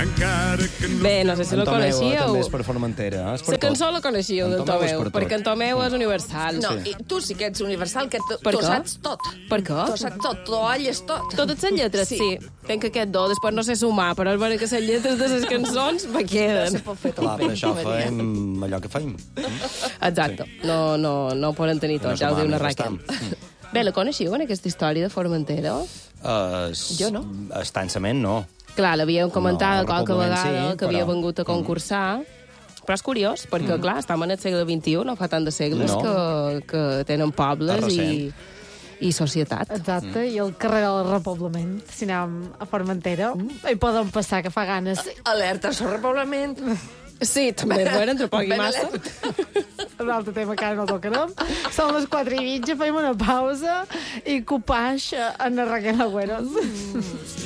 Bé, no sé si la coneixíeu. També és per Formentera. La cançó la coneixíeu, del Tomeu, perquè en Tomeu és universal. No, i tu sí que ets universal, que tu Per què? saps tot. Per què? Tu saps tot, tu olles tot. Totes les lletres, sí. Tenc aquest do, després no sé sumar, però és vera que les lletres de les cançons me queden. Clar, per això fem allò que fem. Exacte. No ho poden tenir tot, ja ho diu una Raquel. Bé, la coneixíeu, aquesta història de Formentera? Jo no. Estancament, no. Clar, l'havíem comentat qualque vegada, sí, que havia però- vengut a concursar, però és curiós, perquè, clar, estem en el segle XXI, no fa tant de segles que tenen pobles i societat. Exacte, i el carrer del repoblament, si anem a Formentera, hi poden passar, que fa ganes. Alerta sobre repoblament. Sí, també és vera, entre poc i massa. Un altre tema que ara no tocarem. Són les 4:30, fem una pausa i copàix en la Raquel Agüeros.